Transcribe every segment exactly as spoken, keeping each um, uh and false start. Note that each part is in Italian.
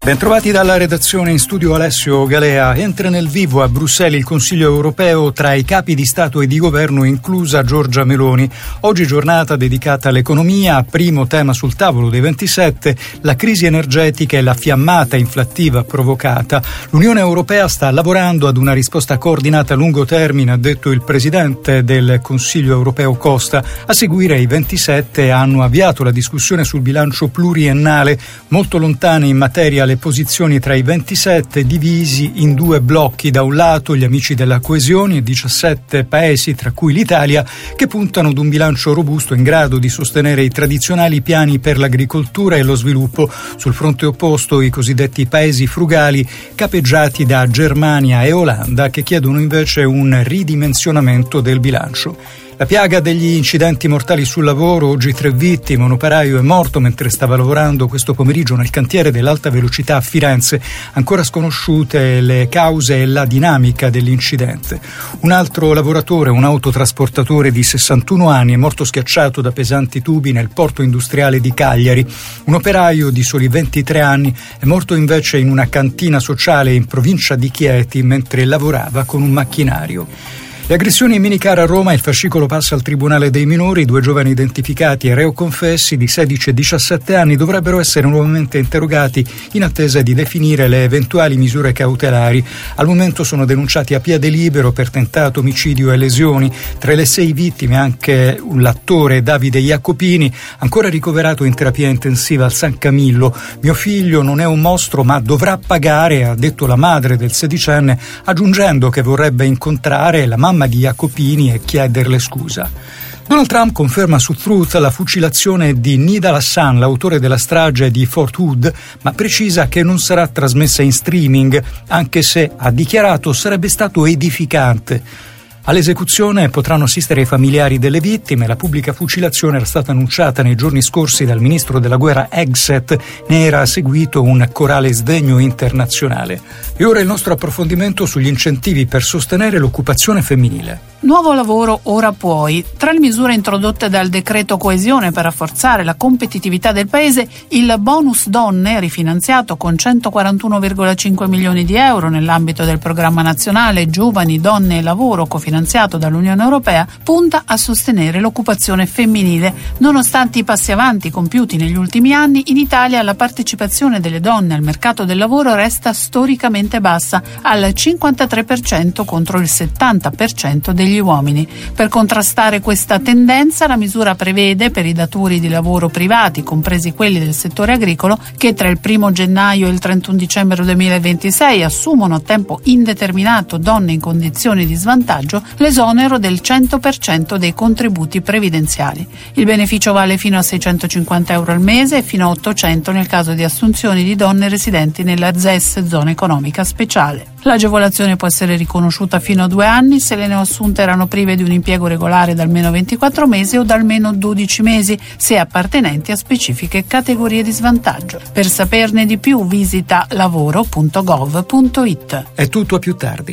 Bentrovati dalla redazione, in studio Alessio Galea. Entra nel vivo a Bruxelles il Consiglio europeo tra i capi di Stato e di Governo, inclusa Giorgia Meloni. Oggi giornata dedicata all'economia, primo tema sul tavolo dei ventisette, la crisi energetica e la fiammata inflattiva provocata. L'Unione Europea sta lavorando ad una risposta coordinata a lungo termine, ha detto il Presidente del Consiglio Europeo Costa. A seguire i ventisette hanno avviato la discussione sul bilancio pluriennale, molto lontane in materia le posizioni tra i ventisette, divisi in due blocchi. Da un lato gli amici della coesione e diciassette paesi, tra cui l'Italia, che puntano ad un bilancio robusto in grado di sostenere i tradizionali piani per l'agricoltura e lo sviluppo. Sul fronte opposto i cosiddetti paesi frugali, capeggiati da Germania e Olanda, che chiedono invece un ridimensionamento del bilancio. La piaga degli incidenti mortali sul lavoro, oggi tre vittime, un operaio è morto mentre stava lavorando questo pomeriggio nel cantiere dell'alta velocità a Firenze, ancora sconosciute le cause e la dinamica dell'incidente. Un altro lavoratore, un autotrasportatore di sessantuno anni, è morto schiacciato da pesanti tubi nel porto industriale di Cagliari. Un operaio di soli ventitré anni è morto invece in una cantina sociale in provincia di Chieti mentre lavorava con un macchinario. Le aggressioni in minicar a Roma, il fascicolo passa al Tribunale dei minori, due giovani identificati e reo confessi di sedici e diciassette anni dovrebbero essere nuovamente interrogati in attesa di definire le eventuali misure cautelari. Al momento sono denunciati a piede libero per tentato omicidio e lesioni. Tra le sei vittime anche l'attore Davide Jacopini, ancora ricoverato in terapia intensiva al San Camillo. Mio figlio non è un mostro ma dovrà pagare, ha detto la madre del sedicenne, aggiungendo che vorrebbe incontrare la mamma di Jacopini e chiederle scusa. Donald Trump conferma su Truth la fucilazione di Nidal Hassan, l'autore della strage di Fort Hood, ma precisa che non sarà trasmessa in streaming, anche se, ha dichiarato, sarebbe stato edificante. All'esecuzione potranno assistere i familiari delle vittime. La pubblica fucilazione era stata annunciata nei giorni scorsi dal ministro della guerra Hegseth, ne era seguito un corale sdegno internazionale. E ora il nostro approfondimento sugli incentivi per sostenere l'occupazione femminile. Nuovo lavoro ora puoi. Tra le misure introdotte dal decreto coesione per rafforzare la competitività del paese, il bonus donne, rifinanziato con centoquarantuno virgola cinque milioni di euro nell'ambito del programma nazionale Giovani, Donne e Lavoro, cofinanziato dall'Unione Europea, punta a sostenere l'occupazione femminile. Nonostante i passi avanti compiuti negli ultimi anni, in Italia la partecipazione delle donne al mercato del lavoro resta storicamente bassa, al cinquantatré per cento contro il settanta per cento degli uomini. Per contrastare questa tendenza, la misura prevede per i datori di lavoro privati, compresi quelli del settore agricolo, che tra il primo gennaio e il trentuno dicembre duemilaventisei assumono a tempo indeterminato donne in condizioni di svantaggio, l'esonero del cento per cento dei contributi previdenziali. Il beneficio vale fino a seicentocinquanta euro al mese e fino a ottocento nel caso di assunzioni di donne residenti nella Z E S, zona economica speciale. L'agevolazione può essere riconosciuta fino a due anni se le neoassunte erano prive di un impiego regolare da almeno ventiquattro mesi o da almeno dodici mesi, se appartenenti a specifiche categorie di svantaggio. Per saperne di più visita lavoro punto gov punto it. È tutto a più tardi.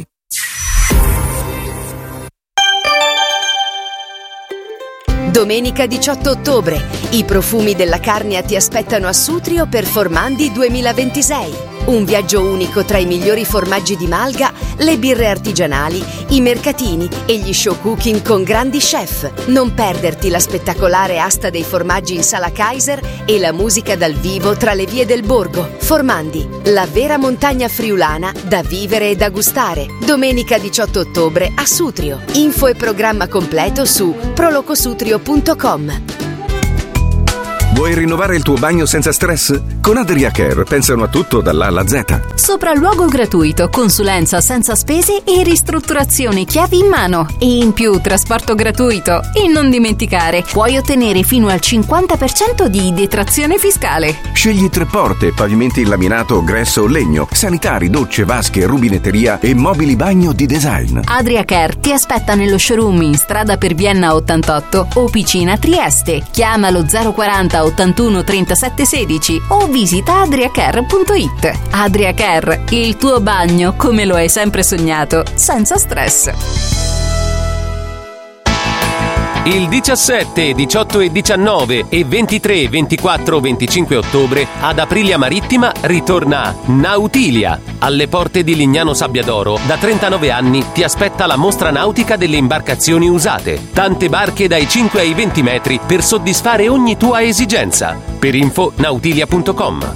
Domenica diciotto ottobre, i profumi della Carnia ti aspettano a Sutrio per Formandi duemilaventisei. Un viaggio unico tra i migliori formaggi di Malga, le birre artigianali, i mercatini e gli show cooking con grandi chef. Non perderti la spettacolare asta dei formaggi in Sala Kaiser e la musica dal vivo tra le vie del borgo. Formandi, la vera montagna friulana da vivere e da gustare. Domenica diciotto ottobre a Sutrio. Info e programma completo su prolocosutrio punto com. Vuoi rinnovare il tuo bagno senza stress? Con Adria Care pensano a tutto dall'A alla Z. Sopralluogo gratuito, consulenza senza spese e ristrutturazioni chiavi in mano. E in più trasporto gratuito. E non dimenticare, puoi ottenere fino al cinquanta per cento di detrazione fiscale. Scegli tre porte, pavimenti in laminato, gresso o legno, sanitari, docce, vasche, rubinetteria e mobili bagno di design. Adria Care ti aspetta nello showroom in strada per Vienna ottantotto o Picina Trieste. Chiamalo zero quaranta ottantuno trentasette sedici o visita adriacare punto it. Adriacare, il tuo bagno come lo hai sempre sognato, senza stress. Il diciassette, diciotto e diciannove e ventitré, ventiquattro, venticinque ottobre ad Aprilia Marittima ritorna Nautilia. Alle porte di Lignano Sabbiadoro da trentanove anni ti aspetta la mostra nautica delle imbarcazioni usate. Tante barche dai cinque ai venti metri per soddisfare ogni tua esigenza. Per info nautilia punto com.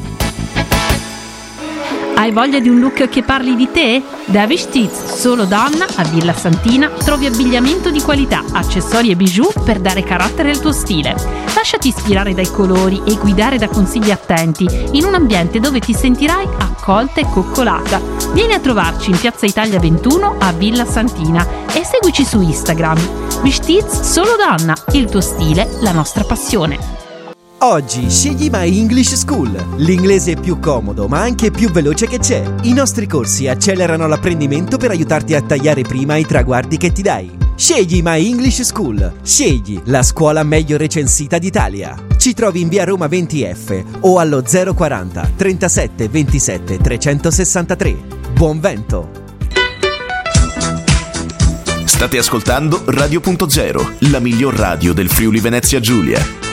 Hai voglia di un look che parli di te? Da Vestiz Solo Donna a Villa Santina trovi abbigliamento di qualità, accessori e bijou per dare carattere al tuo stile. Lasciati ispirare dai colori e guidare da consigli attenti in un ambiente dove ti sentirai accolta e coccolata. Vieni a trovarci in Piazza Italia ventuno a Villa Santina e seguici su Instagram. Vestiz Solo Donna, il tuo stile, la nostra passione. Oggi scegli My English School, l'inglese più comodo ma anche più veloce che c'è. I nostri corsi accelerano l'apprendimento per aiutarti a tagliare prima i traguardi che ti dai. Scegli My English School, scegli la scuola meglio recensita d'Italia. Ci trovi in via Roma venti F o allo zero quaranta trentasette ventisette trecentosessantatré. Buon vento! State ascoltando Radio Punto Zero, la miglior radio del Friuli Venezia Giulia.